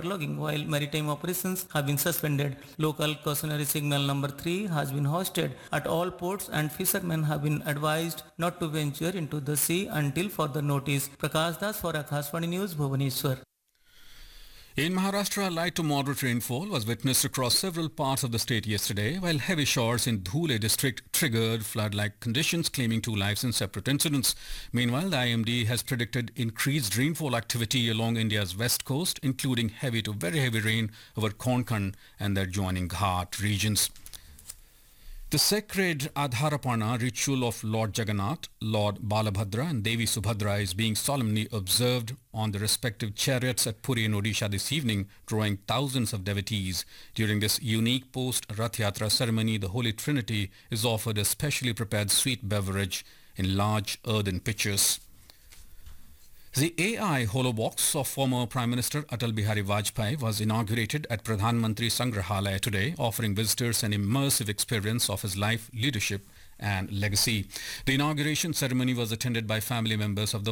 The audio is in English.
waterlogging, while maritime operations have been suspended. Local cautionary signal number 3 has been hosted at all ports and fishermen have been advised not to venture into the sea until further notice. Prakash Das for Akashvani News, Bhubaneswar. In Maharashtra, light to moderate rainfall was witnessed across several parts of the state yesterday, while heavy showers in Dhule district triggered flood-like conditions, claiming 2 lives in separate incidents. Meanwhile, the IMD has predicted increased rainfall activity along India's west coast, including heavy to very heavy rain over Konkan and the adjoining Ghat regions. The sacred Adharaparna ritual of Lord Jagannath, Lord Balabhadra and Devi Subhadra is being solemnly observed on the respective chariots at Puri in Odisha this evening, drawing thousands of devotees. During this unique post-Rath Yatra ceremony, the Holy Trinity is offered a specially prepared sweet beverage in large earthen pitchers. The AI Holobox of former Prime Minister Atal Bihari Vajpayee was inaugurated at Pradhan Mantri Sangrahalaya today, offering visitors an immersive experience of his life, leadership and legacy. The inauguration ceremony was attended by family members of the